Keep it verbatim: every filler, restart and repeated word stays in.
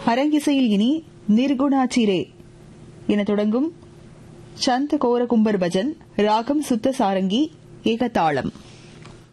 அரங்கிசையில் இனி நிர்குணாச்சிரே என தொடங்கும் சந்த கோர கும்பர் பஜன், ராகம் சுத்த சாரங்கி, ஏகதாளம்.